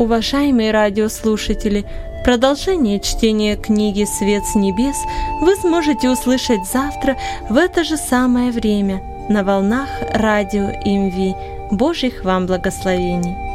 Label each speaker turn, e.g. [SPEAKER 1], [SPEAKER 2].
[SPEAKER 1] Уважаемые радиослушатели, продолжение чтения книги «Свет с небес» вы сможете услышать завтра в это же самое время на волнах радио МВ. Божьих вам благословений!